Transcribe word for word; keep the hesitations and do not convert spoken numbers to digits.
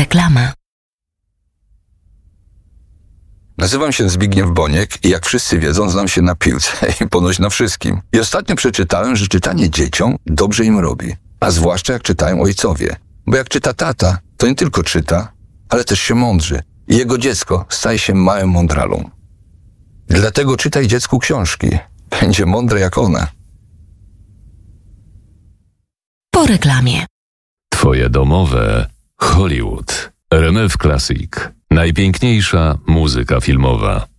Reklama. Nazywam się Zbigniew Boniek i jak wszyscy wiedzą, znam się na piłce i ponoć na wszystkim. I ostatnio przeczytałem, że czytanie dzieciom dobrze im robi. A zwłaszcza jak czytają ojcowie. Bo jak czyta tata, to nie tylko czyta, ale też się mądrzy. I jego dziecko staje się małym mądralą. Dlatego czytaj dziecku książki. Będzie mądre jak ona. Po reklamie. Twoje domowe Hollywood. R M F Classic. Najpiękniejsza muzyka filmowa.